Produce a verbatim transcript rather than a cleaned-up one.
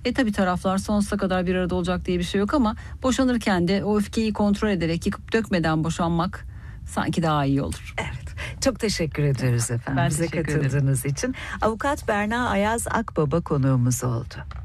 E tabii taraflar sonsuza kadar bir arada olacak diye bir şey yok ama boşanırken de o öfkeyi kontrol ederek, yıkıp dökmeden boşanmak sanki daha iyi olur. Evet. Çok teşekkür ediyoruz efendim Ben bize teşekkür ederim. katıldığınız için. Avukat Berna Ayaz Akbaba konuğumuz oldu.